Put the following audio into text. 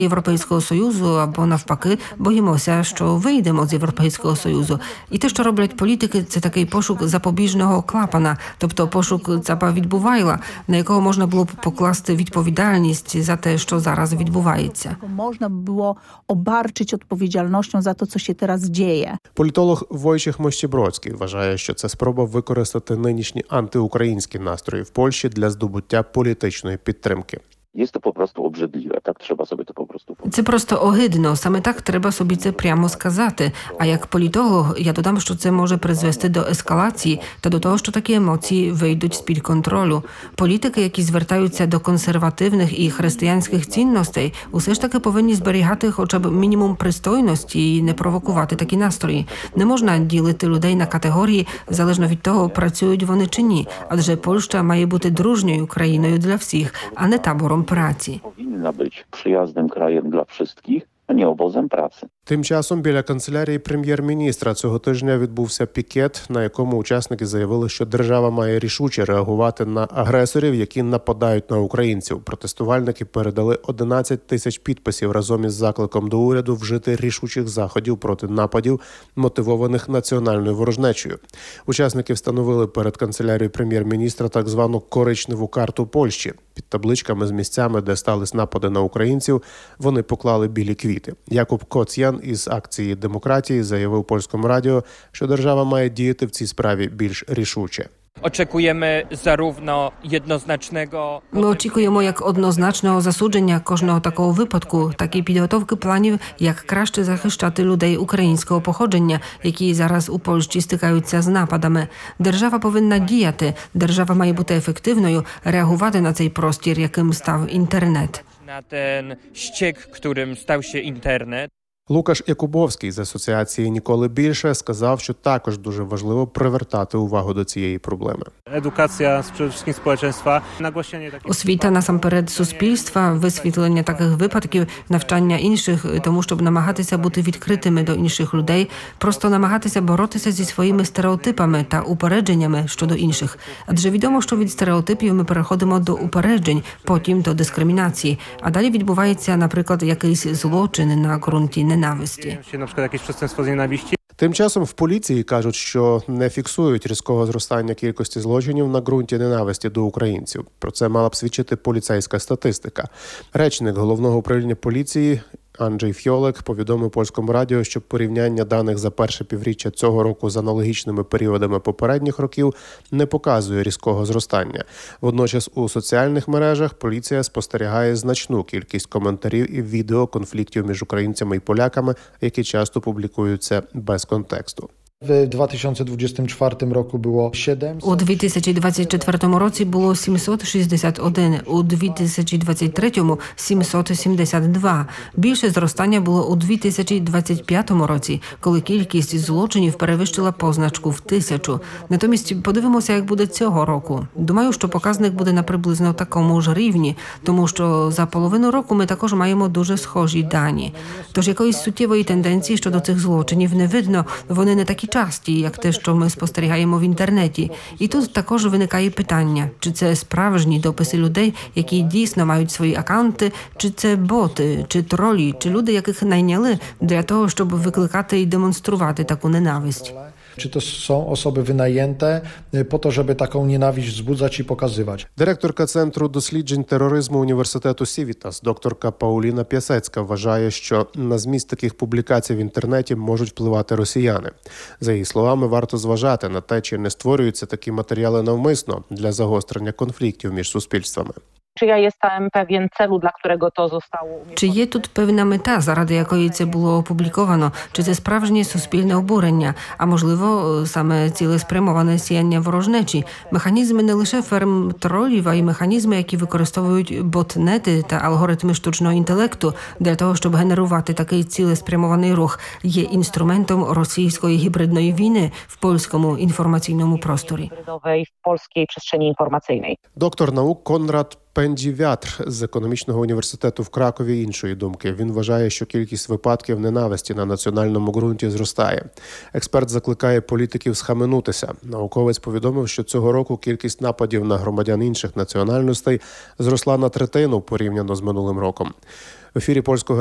Європейського Союзу або навпаки боїмося, що вийдемо з Європейського Союзу. І те, що роблять політики, це такий пошук запобіжного клапана, тобто пошук цапа відбувайла, на якого можна було б покласти відповідальність за те, що зараз відбувається. Можна було обарчити відповідальністю за те, що ще зараз діє. Політолог Войciech Mościbrocki вважає, що це спроба використати нинішні антиукраїнські настрої в Польщі для здобуття політичної підтримки. Jest to po prostu obrzydliwe, tak trzeba sobie to po prostu powiedzieć. Це просто огидно, саме так треба собі це прямо сказати. А як політолог, я додам, що це може призвести до ескалації та до того, що такі емоції вийдуть з-під контролю. Політики, які звертаються до консервативних і християнських цінностей, усе ж таки повинні зберігати хоча б мінімум пристойності і не провокувати такі настрої. Не можна ділити людей на категорії, залежно від того, працюють вони чи ні. Адже Польща має бути дружньою країною для всіх, а не табором праці. Powinna być przyjaznym krajem dla wszystkich, a nie obozem pracy. Тим часом біля канцелярії прем'єр-міністра цього тижня відбувся пікет, на якому учасники заявили, що держава має рішуче реагувати на агресорів, які нападають на українців. Протестувальники передали 11 тисяч підписів разом із закликом до уряду вжити рішучих заходів проти нападів, мотивованих національною ворожнечею. Учасники встановили перед канцелярією прем'єр-міністра так звану коричневу карту Польщі. Під табличками з місцями, де стались напади на українців, вони поклали білі квіти. Якуб Коцян із акції «Демократії» заявив Польському радіо, що держава має діяти в цій справі більш рішуче. Ми очікуємо як однозначного засудження кожного такого випадку, так і підготовки планів, як краще захищати людей українського походження, які зараз у Польщі стикаються з нападами. Держава повинна діяти, держава має бути ефективною, реагувати на цей простір, яким став інтернет. Na ten ściek, którym stał się internet. Лукаш Якубовський з асоціації «Ніколи більше» сказав, що також дуже важливо привертати увагу до цієї проблеми. Edukacja przede wszystkim społeczeństwa, nagłaśnianie takich... Освіта насамперед суспільства, висвітлення таких випадків, навчання інших, тому щоб намагатися бути відкритими до інших людей, просто намагатися боротися зі своїми стереотипами та упередженнями щодо інших. Адже відомо, що від стереотипів ми переходимо до упереджень, потім до дискримінації, а далі відбувається, наприклад, якийсь злочин на ґрунті ненависті. Na przykład jakieś przestępstwo z nienawiści. Тим часом в поліції кажуть, що не фіксують різкого зростання кількості злочинів на ґрунті ненависті до українців. Про це мала б свідчити поліцейська статистика. Речник Головного управління поліції Анджей Фьолек повідомив Польському радіо, що порівняння даних за перше півріччя цього року з аналогічними періодами попередніх років не показує різкого зростання. Водночас у соціальних мережах поліція спостерігає значну кількість коментарів і відео конфліктів між українцями і поляками, які часто публікуються без контексту. W 2024 roku było 7. У 2024 році було 761, у 2023 – 772. Більше зростання було у 2025 році, коли кількість злочинів перевищила позначку в 1000. Натомість подивимося, як буде цього року. Думаю, що показник буде на приблизно такому ж рівні, тому що за половину року ми також маємо дуже схожі дані. Тож якоїсь суттєвої тенденції щодо цих злочинів не видно, вони не такі часті, як те, що ми спостерігаємо в інтернеті. І тут також виникає питання, чи це справжні дописи людей, які дійсно мають свої акаунти, чи це боти, чи тролі, чи люди, яких найняли для того, щоб викликати і демонструвати таку ненависть. Czy to są osoby wynajęte po to, żeby taką nienawiść wzbudzać i pokazywać? Директорка Центру досліджень тероризму університету Сівітас, докторка Пауліна П'ясецька, вважає, що на зміст таких публікацій в інтернеті можуть впливати росіяни. За її словами, варто зважати на те, чи не створюються такі матеріали навмисно для загострення конфліктів між суспільствами. Czy ja jestem pewien celu, dla którego to zostało Чи є тут певна мета, заради якої це було опубліковано? Чи це справжнє суспільне обурення? А можливо, саме цілеспрямоване сіяння ворожнечі? Механізми не лише ферм тролів, а й механізми, які використовують ботнети та алгоритми штучного інтелекту для того, щоб генерувати такий цілеспрямований рух, є інструментом російської гібридної війни в польському інформаційному просторі. w polskiej przestrzeni informacyjnej. Доктор наук Конрад Пендівятр з економічного університету в Кракові іншої думки. Він вважає, що кількість випадків ненависті на національному ґрунті зростає. Експерт закликає політиків схаменутися. Науковець повідомив, що цього року кількість нападів на громадян інших національностей зросла на третину порівняно з минулим роком. В ефірі польського